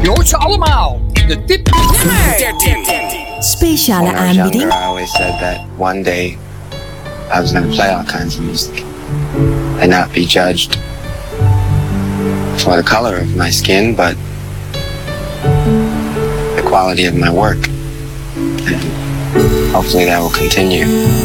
Je hoort ze allemaal in de tip nummer 13. Speciale When I was aanbieding. younger, I always said that one day I was going to play all kinds of music and not be judged for the color of my skin, but the quality of my work. And hopefully that will continue.